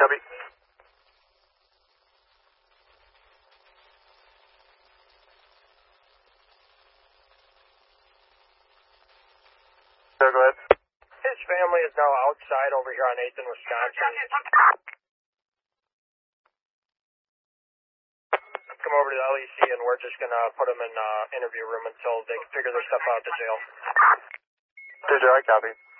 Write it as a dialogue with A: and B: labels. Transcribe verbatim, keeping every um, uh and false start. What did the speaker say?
A: copy. So go ahead.
B: His family is now outside over here on eighth in Wisconsin. Come over to the L E C and we're just going to put them in uh, interview room until they can figure their stuff out at the jail.
A: Roger, I copy.